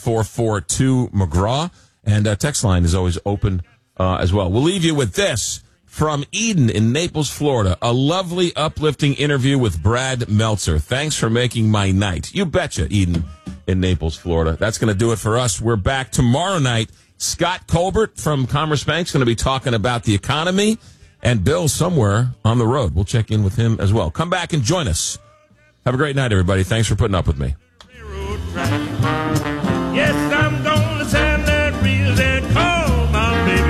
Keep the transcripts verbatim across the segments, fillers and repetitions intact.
four four two McGraw. And uh, text line is always open uh, as well. We'll leave you with this from Eden in Naples, Florida. A lovely, uplifting interview with Brad Meltzer. Thanks for making my night. You betcha, Eden in Naples, Florida. That's going to do it for us. We're back tomorrow night. Scott Colbert from Commerce Bank is going to be talking about the economy, and Bill somewhere on the road. We'll check in with him as well. Come back and join us. Have a great night, everybody. Thanks for putting up with me. Yes, I'm going to send that reels and call my baby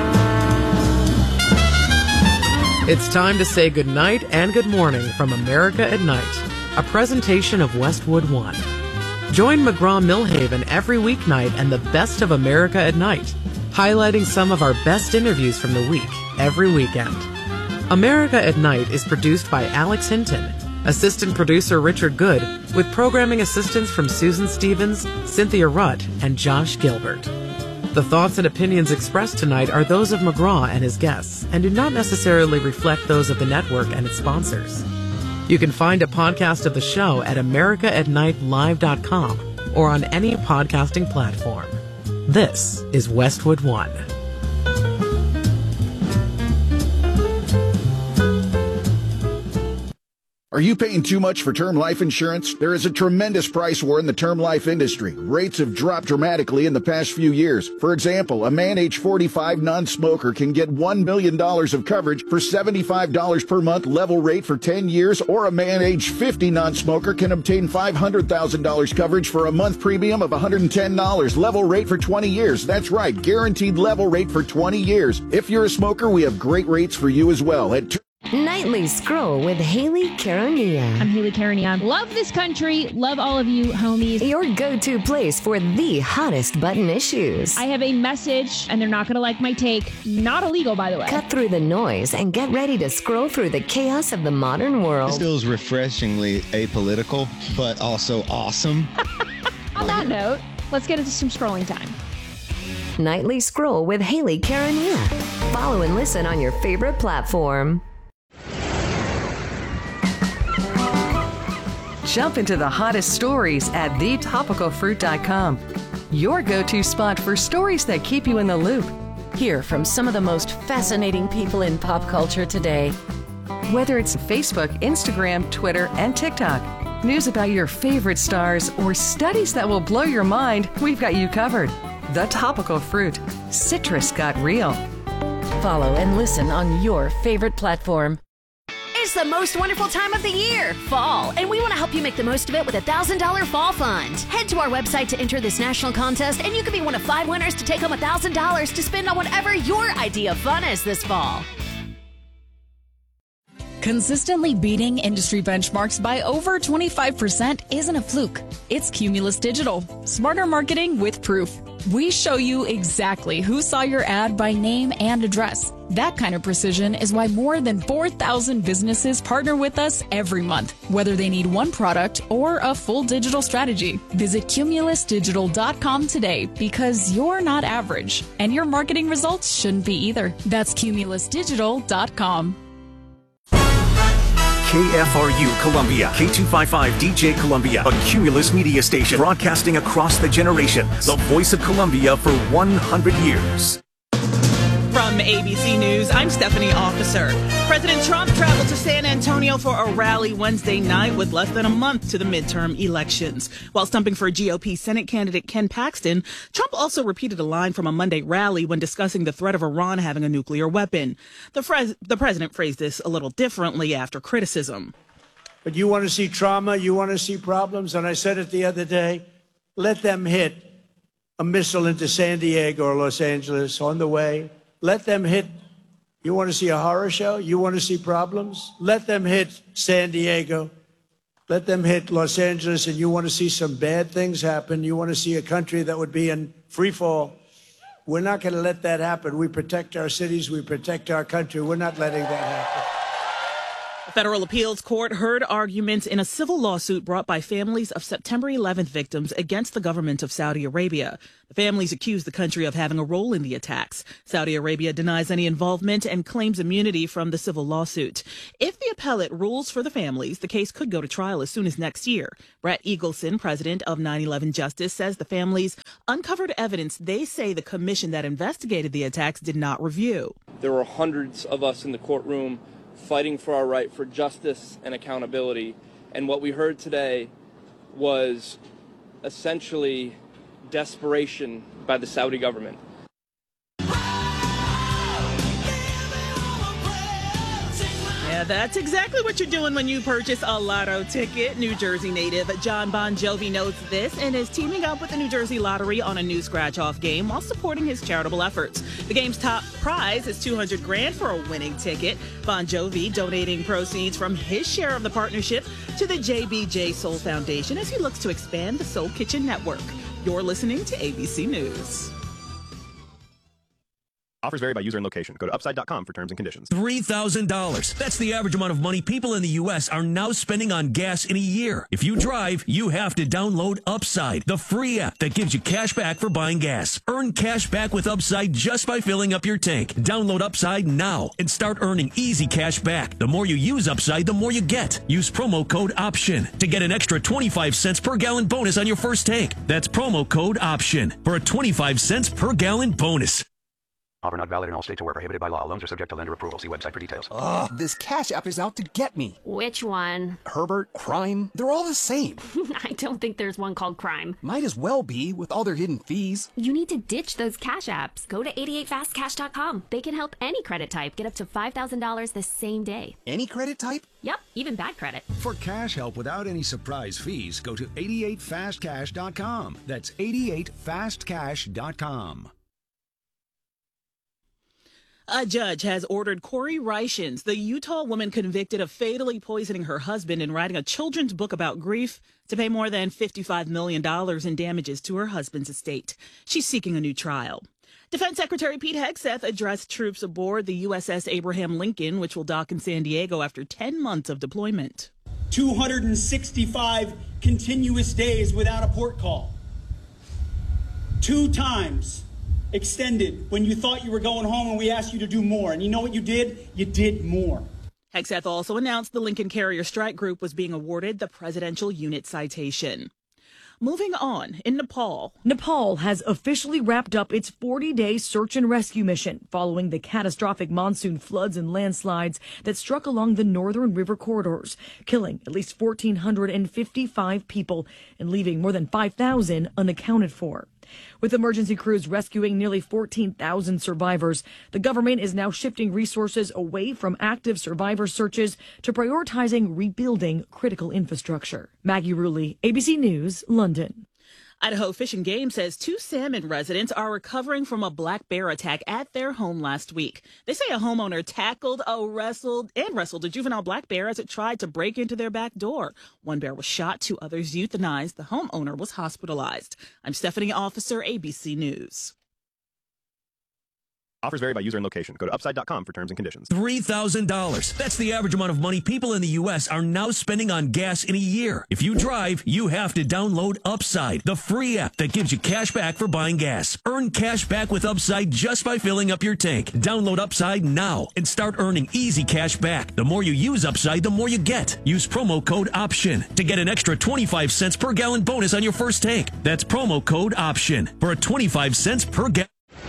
back. It's time to say good night and good morning from America at Night, a presentation of Westwood One. Join McGraw-Millhaven every weeknight and the best of America at Night, highlighting some of our best interviews from the week every weekend. America at Night is produced by Alex Hinton, assistant producer Richard Good, with programming assistance from Susan Stevens, Cynthia Rutt, and Josh Gilbert. The thoughts and opinions expressed tonight are those of McGraw and his guests and do not necessarily reflect those of the network and its sponsors. You can find a podcast of the show at america at night live dot com or on any podcasting platform. This is Westwood One. Are you paying too much for term life insurance? There is a tremendous price war in the term life industry. Rates have dropped dramatically in the past few years. For example, a man age forty-five non-smoker can get one million dollars of coverage for seventy-five dollars per month level rate for ten years, or a man age fifty non-smoker can obtain five hundred thousand dollars coverage for a month premium of one hundred ten dollars level rate for twenty years. That's right, guaranteed level rate for twenty years. If you're a smoker, we have great rates for you as well. At Nightly Scroll with Haley Caronia. I'm Haley Caronia. Love this country. Love all of you homies. Your go-to place for the hottest button issues. I have a message, and they're not going to like my take. Not illegal, by the way. Cut through the noise and get ready to scroll through the chaos of the modern world. This feels refreshingly apolitical, but also awesome. On that note, let's get into some scrolling time. Nightly Scroll with Haley Caronia. Follow and listen on your favorite platform. Jump into the hottest stories at the topical fruit dot com. Your go-to spot for stories that keep you in the loop. Hear from some of the most fascinating people in pop culture today. Whether it's Facebook, Instagram, Twitter, and TikTok, news about your favorite stars, or studies that will blow your mind, we've got you covered. The Topical Fruit. Citrus got real. Follow and listen on your favorite platform. It's the most wonderful time of the year, fall, and we want to help you make the most of it with a one thousand dollars Fall Fund. Head to our website to enter this national contest, and you could be one of five winners to take home one thousand dollars to spend on whatever your idea of fun is this fall. Consistently beating industry benchmarks by over twenty-five percent isn't a fluke. It's Cumulus Digital. Smarter marketing with proof. We show you exactly who saw your ad by name and address. That kind of precision is why more than four thousand businesses partner with us every month, whether they need one product or a full digital strategy. Visit cumulus digital dot com today, because you're not average, and your marketing results shouldn't be either. That's cumulus digital dot com. K F R U Columbia, K two fifty-five D J Columbia, a Cumulus media station broadcasting across the generations. The voice of Columbia for one hundred years. From A B C News, I'm Stephanie Officer. President Trump traveled to San Antonio for a rally Wednesday night with less than a month to the midterm elections. While stumping for G O P Senate candidate Ken Paxton, Trump also repeated a line from a Monday rally when discussing the threat of Iran having a nuclear weapon. The, fres- the president phrased this a little differently after criticism. But you want to see trauma, you want to see problems, and I said it the other day, let them hit a missile into San Diego or Los Angeles on the way. Let them hit. You want to see a horror show? You want to see problems? Let them hit San Diego. Let them hit Los Angeles, and you want to see some bad things happen. You want to see a country that would be in free fall. We're not going to let that happen. We protect our cities. We protect our country. We're not letting that happen. Federal Appeals Court heard arguments in a civil lawsuit brought by families of September eleventh victims against the government of Saudi Arabia. The families accuse the country of having a role in the attacks. Saudi Arabia denies any involvement and claims immunity from the civil lawsuit. If the appellate rules for the families, the case could go to trial as soon as next year. Brett Eagleson, president of nine eleven Justice, says the families uncovered evidence they say the commission that investigated the attacks did not review. There were hundreds of us in the courtroom fighting for our right for justice and accountability. And what we heard today was essentially desperation by the Saudi government. Yeah, that's exactly what you're doing when you purchase a lotto ticket. New Jersey native John Bon Jovi knows this and is teaming up with the New Jersey Lottery on a new scratch-off game while supporting his charitable efforts. The game's top prize is two hundred grand for a winning ticket. Bon Jovi donating proceeds from his share of the partnership to the J B J Soul Foundation as he looks to expand the Soul Kitchen network. You're listening to A B C News. Offers vary by user and location. Go to upside dot com for terms and conditions. three thousand dollars. That's the average amount of money people in the U S are now spending on gas in a year. If you drive, you have to download Upside, the free app that gives you cash back for buying gas. Earn cash back with Upside just by filling up your tank. Download Upside now and start earning easy cash back. The more you use Upside, the more you get. Use promo code OPTION to get an extra twenty-five cents per gallon bonus on your first tank. That's promo code OPTION for a twenty-five cents per gallon bonus. Offer not valid in all states or where prohibited by law. Loans are subject to lender approval. See website for details. Ugh, this Cash App is out to get me. Which one? Herbert, Crime, they're all the same. I don't think there's one called Crime. Might as well be, with all their hidden fees. You need to ditch those Cash Apps. Go to eighty-eight fast cash dot com. They can help any credit type get up to five thousand dollars the same day. Any credit type? Yep, even bad credit. For cash help without any surprise fees, go to eighty-eight fast cash dot com. That's eighty-eight fast cash dot com. A judge has ordered Corey Reichens, the Utah woman convicted of fatally poisoning her husband and writing a children's book about grief, to pay more than fifty-five million dollars in damages to her husband's estate. She's seeking a new trial. Defense Secretary Pete Hegseth addressed troops aboard the U S S Abraham Lincoln, which will dock in San Diego after ten months of deployment. two hundred sixty-five continuous days without a port call. Two times extended when you thought you were going home and we asked you to do more. And you know what you did? You did more. Hegseth also announced the Lincoln Carrier Strike Group was being awarded the Presidential Unit Citation. Moving on, in Nepal. Nepal has officially wrapped up its forty-day search and rescue mission following the catastrophic monsoon floods and landslides that struck along the northern river corridors, killing at least one thousand four hundred fifty-five people and leaving more than five thousand unaccounted for. With emergency crews rescuing nearly fourteen thousand survivors, the government is now shifting resources away from active survivor searches to prioritizing rebuilding critical infrastructure. Maggie Rulli, A B C News, London. Idaho Fish and Game says two salmon residents are recovering from a black bear attack at their home last week. They say a homeowner tackled, a wrestled, and wrestled a juvenile black bear as it tried to break into their back door. One bear was shot, two others euthanized. The homeowner was hospitalized. I'm Stephanie Officer, A B C News. Offers vary by user and location. Go to upside dot com for terms and conditions. three thousand dollars. That's the average amount of money people in the U S are now spending on gas in a year. If you drive, you have to download Upside, the free app that gives you cash back for buying gas. Earn cash back with Upside just by filling up your tank. Download Upside now and start earning easy cash back. The more you use Upside, the more you get. Use promo code OPTION to get an extra twenty-five cents per gallon bonus on your first tank. That's promo code OPTION for a twenty-five cents per gallon.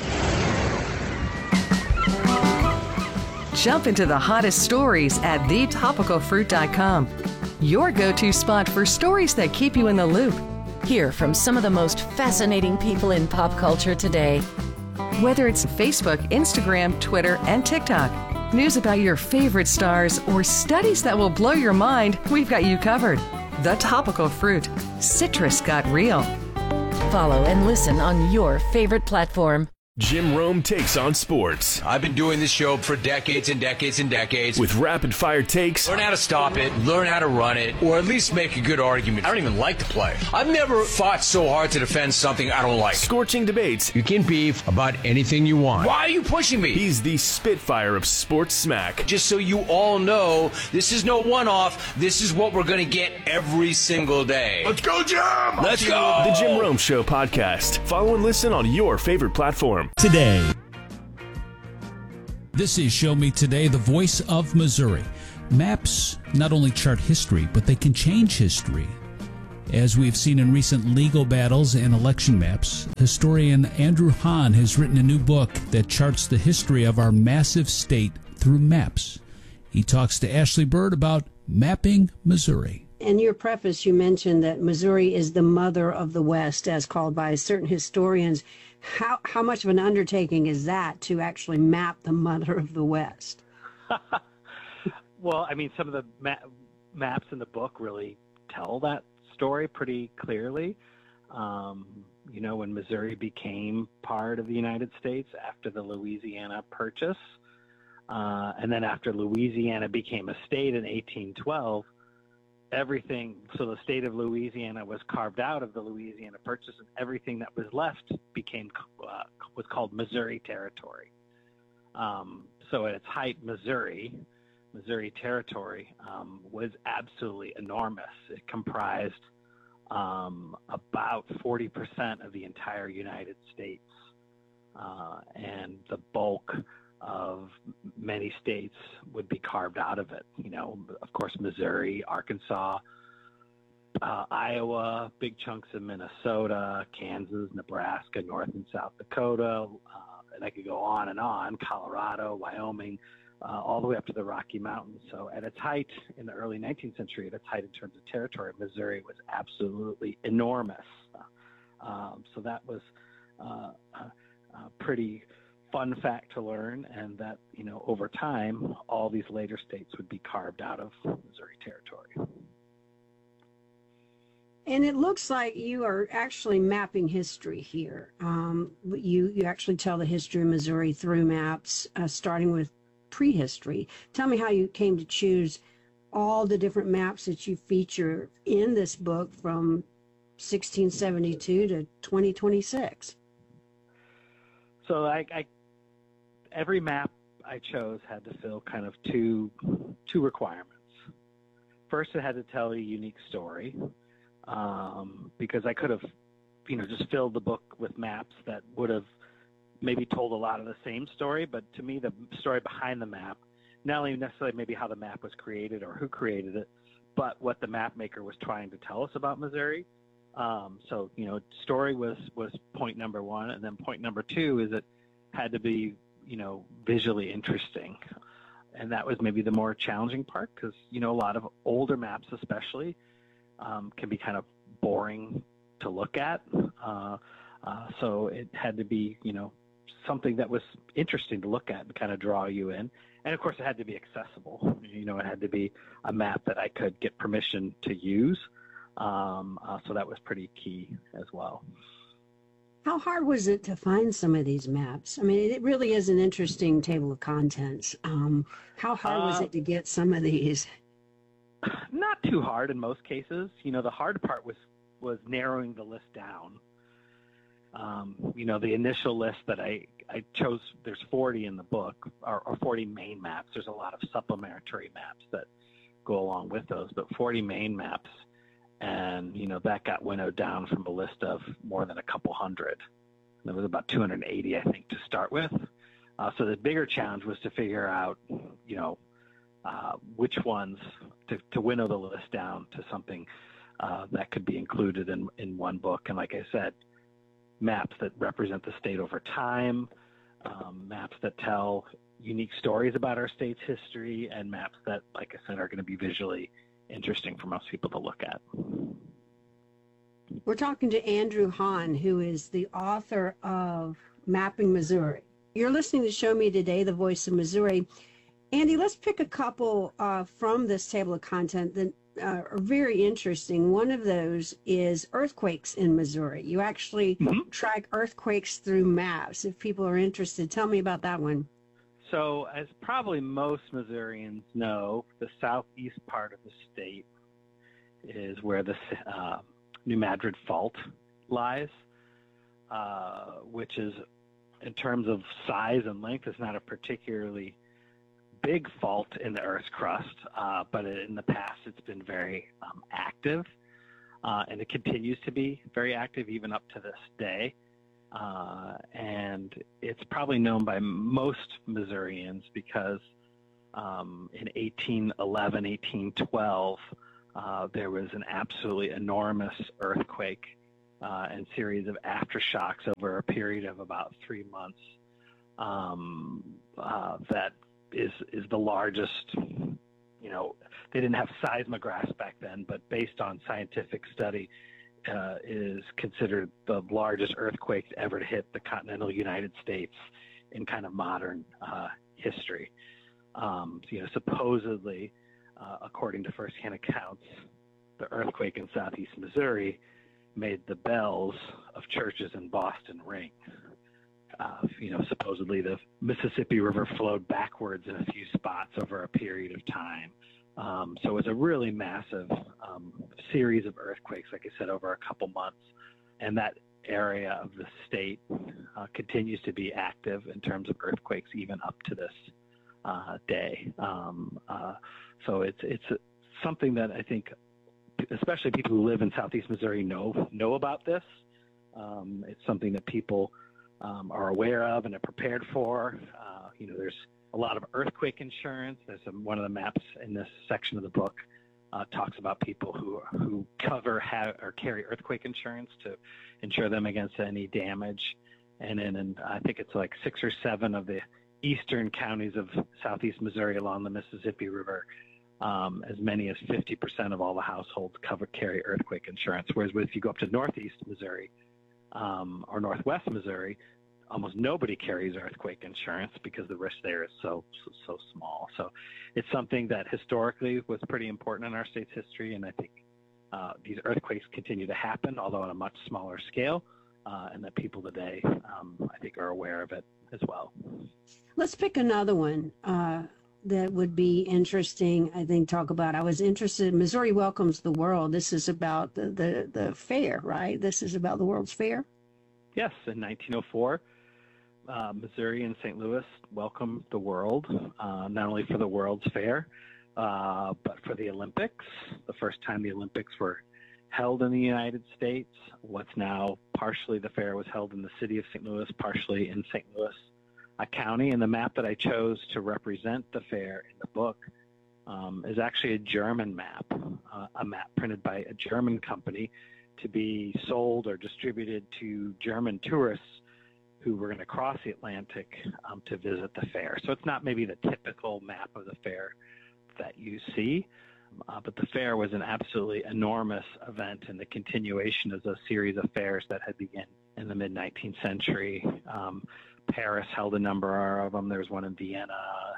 Jump into the hottest stories at the topical fruit dot com. Your go-to spot for stories that keep you in the loop. Hear from some of the most fascinating people in pop culture today. Whether it's Facebook, Instagram, Twitter, and TikTok, news about your favorite stars, or studies that will blow your mind, we've got you covered. The Topical Fruit. Citrus got real. Follow and listen on your favorite platform. Jim Rome takes on sports. I've been doing this show for decades and decades and decades. With rapid-fire takes. Learn how to stop it, learn how to run it, or at least make a good argument. I don't even like to play. I've never fought so hard to defend something I don't like. Scorching debates. You can beef about anything you want. Why are you pushing me? He's the Spitfire of sports smack. Just so you all know, this is no one-off. This is what we're going to get every single day. Let's go, Jim! Let's go! The Jim Rome Show podcast. Follow and listen on your favorite platform. Today. This is Show Me Today, the voice of Missouri. Maps not only chart history, but they can change history. As we've seen in recent legal battles and election maps, historian Andrew Hahn has written a new book that charts the history of our massive state through maps. He talks to Ashley Bird about mapping Missouri. In your preface, you mentioned that Missouri is the mother of the West, as called by certain historians. How how much of an undertaking is that to actually map the mother of the West? Well, I mean, some of the ma- maps in the book really tell that story pretty clearly. Um, you know, when Missouri became part of the United States after the Louisiana Purchase, uh, and then after Louisiana became a state in eighteen twelve, everything, so the state of Louisiana was carved out of the Louisiana Purchase, and everything that was left became uh, was called Missouri Territory. Um, so at its height, Missouri, Missouri Territory um, was absolutely enormous. It comprised um, about forty percent of the entire United States, uh, and the bulk of many states would be carved out of it. You know, of course, Missouri, Arkansas, uh, Iowa, big chunks of Minnesota, Kansas, Nebraska, North and South Dakota, uh, and I could go on and on, Colorado, Wyoming, uh, all the way up to the Rocky Mountains. So at its height in the early nineteenth century, at its height in terms of territory, Missouri was absolutely enormous. Uh, um, so that was uh, uh, uh, pretty fun fact to learn, and that, you know, over time, all these later states would be carved out of Missouri Territory. And it looks like you are actually mapping history here. Um, you, you actually tell the history of Missouri through maps, uh, starting with prehistory. Tell me how you came to choose all the different maps that you feature in this book from sixteen seventy-two to twenty twenty-six. So I, I every map I chose had to fill kind of two two requirements. First, it had to tell a unique story, um, because I could have, you know, just filled the book with maps that would have maybe told a lot of the same story, but to me, the story behind the map, not only necessarily maybe how the map was created or who created it, but what the map maker was trying to tell us about Missouri. Um, so, you know, story was, was point number one. And then point number two is it had to be, you know, visually interesting. And that was maybe the more challenging part because, you know, a lot of older maps especially um, can be kind of boring to look at. Uh, uh, so it had to be, you know, something that was interesting to look at and kind of draw you in. And of course it had to be accessible. You know, it had to be a map that I could get permission to use. Um, uh, so that was pretty key as well. How hard was it to find some of these maps? I mean, it really is an interesting table of contents. Um, how hard uh, was it to get some of these? Not too hard in most cases. You know, the hard part was, was narrowing the list down. Um, you know, the initial list that I, I chose, there's forty in the book, or, or forty main maps. There's a lot of supplementary maps that go along with those, but forty main maps. And, you know, that got winnowed down from a list of more than a couple hundred. There was about two hundred eighty, I think, to start with. Uh, so the bigger challenge was to figure out, you know, uh, which ones to, to winnow the list down to something uh, that could be included in, in one book. And like I said, maps that represent the state over time, um, maps that tell unique stories about our state's history, and maps that, like I said, are going to be visually interesting for most people to look at. We're talking to Andrew Hahn, who is the author of Mapping Missouri. You're listening to Show Me Today, the voice of Missouri. Andy, let's pick a couple uh, from this table of content. The uh, are very interesting. One of those is earthquakes in Missouri. You actually mm-hmm. track earthquakes through maps. If people are interested, tell me about that one. So, as probably most Missourians know, the southeast part of the state is where the uh, New Madrid Fault lies, uh, which is, in terms of size and length, is not a particularly big fault in the Earth's crust, uh, but in the past it's been very um, active, uh, and it continues to be very active even up to this day. Uh, and it's probably known by most Missourians because um, in eighteen eleven, eighteen twelve, uh, there was an absolutely enormous earthquake uh, and series of aftershocks over a period of about three months um, uh, that is is the largest. You know, they didn't have seismographs back then, but based on scientific study, Uh, is considered the largest earthquake ever to hit the continental United States in kind of modern uh, history. Um, so, you know, supposedly, uh, according to firsthand accounts, the earthquake in southeast Missouri made the bells of churches in Boston ring. Uh, you know, supposedly the Mississippi River flowed backwards in a few spots over a period of time. Um, so it was a really massive um, series of earthquakes, like I said, over a couple months. And that area of the state uh, continues to be active in terms of earthquakes even up to this uh, day. Um, uh, so it's it's something that I think, especially people who live in southeast Missouri, know know about this. Um, it's something that people um, are aware of and are prepared for. Uh, you know, there's a lot of earthquake insurance. There's some, one of the maps in this section of the book uh, talks about people who who cover have, or carry earthquake insurance to insure them against any damage. And then and I think it's like six or seven of the eastern counties of southeast Missouri along the Mississippi River, um, as many as fifty percent of all the households cover carry earthquake insurance. Whereas if you go up to northeast Missouri um, or northwest Missouri, almost nobody carries earthquake insurance because the risk there is so, so so small. So it's something that historically was pretty important in our state's history, and I think uh, these earthquakes continue to happen, although on a much smaller scale, uh, and that people today, um, I think, are aware of it as well. Let's pick another one uh, that would be interesting, I think, talk about. I was interested, Missouri Welcomes the World. This is about the, the, the fair, right? This is about the World's Fair? Yes, in nineteen oh four. Uh, Missouri and Saint Louis welcomed the world, uh, not only for the World's Fair, uh, but for the Olympics. The first time the Olympics were held in the United States. What's now partially the fair was held in the city of Saint Louis, partially in Saint Louis uh, County. And the map that I chose to represent the fair in the book um, is actually a German map, uh, a map printed by a German company to be sold or distributed to German tourists who were going to cross the Atlantic um, to visit the fair. So it's not maybe the typical map of the fair that you see, uh, but the fair was an absolutely enormous event and the continuation of a series of fairs that had begun in the mid-nineteenth century. Um, Paris held a number of them. There was one in Vienna.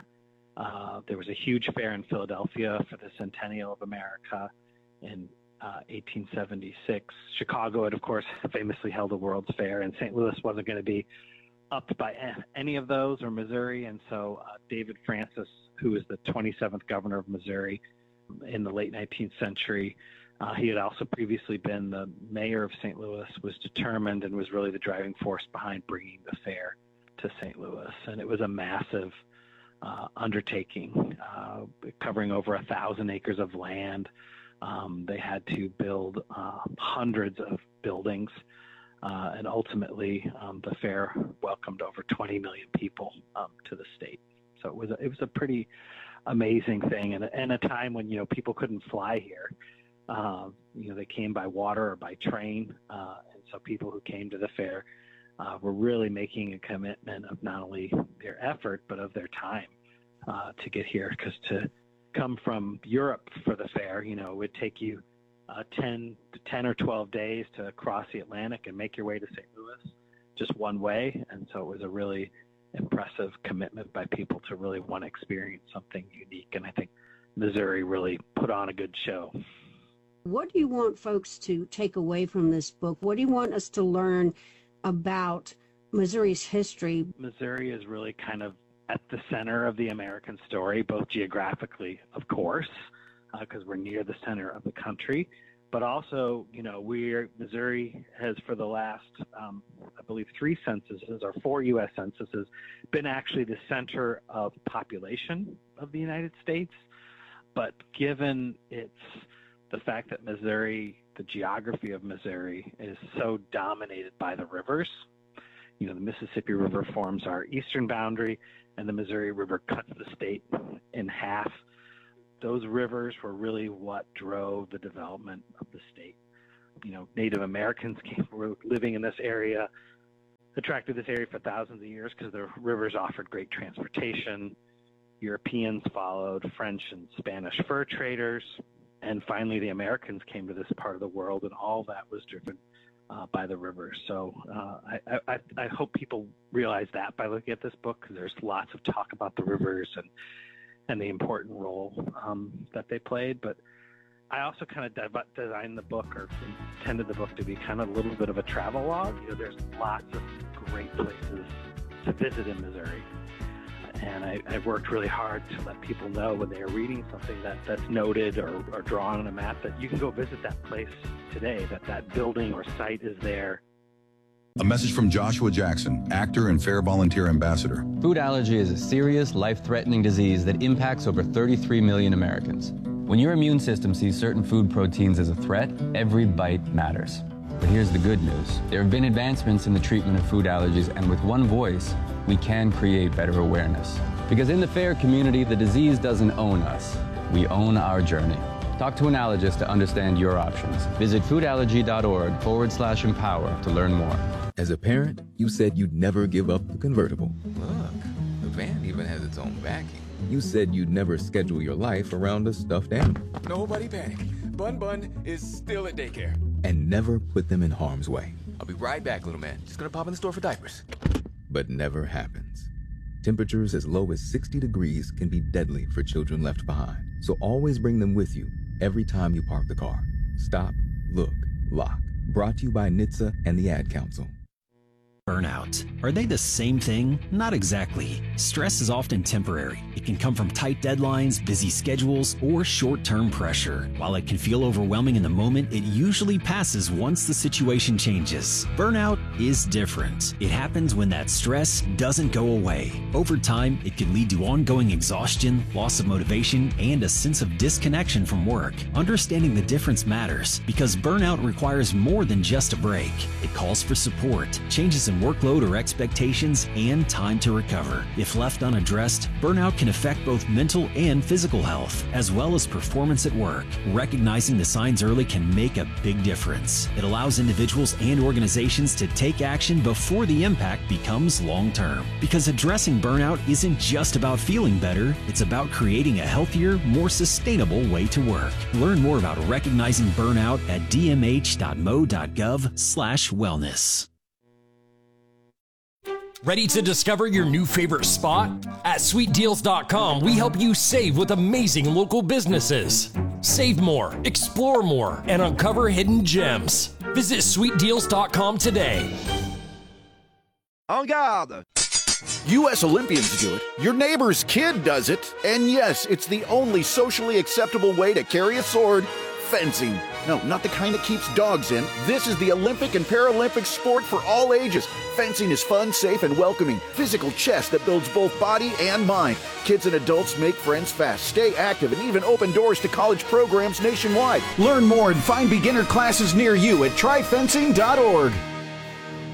Uh, there was a huge fair in Philadelphia for the Centennial of America in Uh, eighteen seventy-six. Chicago had, of course, famously held a World's Fair, and Saint Louis wasn't going to be upped by any of those, or Missouri. And so uh, David Francis, who was the twenty-seventh governor of Missouri in the late nineteenth century, uh, he had also previously been the mayor of Saint Louis, was determined and was really the driving force behind bringing the fair to Saint Louis. And it was a massive uh, undertaking, uh, covering over a thousand acres of land. Um, they had to build uh, hundreds of buildings, uh, and ultimately um, the fair welcomed over twenty million people um, to the state. So it was a, it was a pretty amazing thing, and, and a time when you know people couldn't fly here. Uh, you know they came by water or by train, uh, and so people who came to the fair uh, were really making a commitment of not only their effort but of their time uh, to get here, because to come from Europe for the fair, you know, it would take you uh, ten, ten or twelve days to cross the Atlantic and make your way to Saint Louis just one way. And so it was a really impressive commitment by people to really want to experience something unique. And I think Missouri really put on a good show. What do you want folks to take away from this book? What do you want us to learn about Missouri's history? Missouri is really kind of at the center of the American story, both geographically, of course, because uh, we're near the center of the country, but also, you know, we're Missouri has for the last, um, I believe, three censuses or four U S censuses been actually the center of population of the United States. But given its the fact that Missouri, the geography of Missouri is so dominated by the rivers, you know, the Mississippi River forms our eastern boundary, and the Missouri River cuts the state in half. Those rivers were really what drove the development of the state. You know, Native Americans came, were living in this area, attracted this area for thousands of years because the rivers offered great transportation. Europeans followed, French and Spanish fur traders, and finally the Americans came to this part of the world, and all that was driven Uh, by the rivers. So uh, I, I, I hope people realize that by looking at this book, because there's lots of talk about the rivers and and the important role um, that they played. But I also kind of de- designed the book, or intended the book to be kind of a little bit of a travel log. You know, there's lots of great places to visit in Missouri. And I, I've worked really hard to let people know when they are reading something that, that's noted or, or drawn on a map that you can go visit that place today, that that building or site is there. A message from Joshua Jackson, actor and Fair Volunteer Ambassador. Food allergy is a serious, life-threatening disease that impacts over thirty-three million Americans. When your immune system sees certain food proteins as a threat, every bite matters. But here's the good news. There have been advancements in the treatment of food allergies, and with one voice, we can create better awareness. Because in the FAIR community, the disease doesn't own us. We own our journey. Talk to an allergist to understand your options. Visit foodallergy.org forward slash empower to learn more. As a parent, you said you'd never give up the convertible. Look, the van even has its own backing. You said you'd never schedule your life around a stuffed animal. Nobody panic. Bun Bun is still at daycare. And never put them in harm's way. I'll be right back, little man. Just gonna pop in the store for diapers. But never happens. Temperatures as low as sixty degrees can be deadly for children left behind. So always bring them with you every time you park the car. Stop, look, lock. Brought to you by N H T S A and the Ad Council. Burnout. Are they the same thing? Not exactly. Stress is often temporary. It can come from tight deadlines, busy schedules, or short-term pressure. While it can feel overwhelming in the moment, it usually passes once the situation changes. Burnout is different. It happens when that stress doesn't go away. Over time, it can lead to ongoing exhaustion, loss of motivation, and a sense of disconnection from work. Understanding the difference matters because burnout requires more than just a break. It calls for support, changes in workload or expectations, and time to recover. If left unaddressed, burnout can affect both mental and physical health, as well as performance at work. Recognizing the signs early can make a big difference. It allows individuals and organizations to take action before the impact becomes long-term. Because addressing burnout isn't just about feeling better, it's about creating a healthier, more sustainable way to work. Learn more about recognizing burnout at d m h dot m o dot gov slash wellness. Ready to discover your new favorite spot? At sweet deals dot com, we help you save with amazing local businesses. Save more, explore more, and uncover hidden gems. Visit sweet deals dot com today. En garde! U S Olympians do it, your neighbor's kid does it, and yes, it's the only socially acceptable way to carry a sword: fencing. No, not the kind that keeps dogs in. This is the Olympic and Paralympic sport for all ages. Fencing is fun, safe, and welcoming. Physical chess that builds both body and mind. Kids and adults make friends fast, stay active, and even open doors to college programs nationwide. Learn more and find beginner classes near you at try fencing dot org.